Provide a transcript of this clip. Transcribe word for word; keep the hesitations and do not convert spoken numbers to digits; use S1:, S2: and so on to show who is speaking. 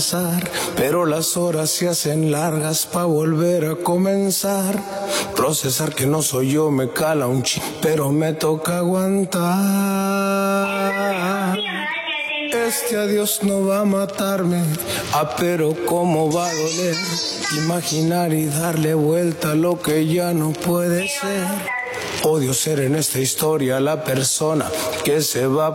S1: pero las horas se hacen largas pa' volver a comenzar. Procesar que no soy yo me cala un chi, pero me toca aguantar. Este adiós no va a matarme, ah, pero cómo va a doler. Imaginar y darle vuelta a lo que ya no puede ser. Odio ser en esta historia la persona que se va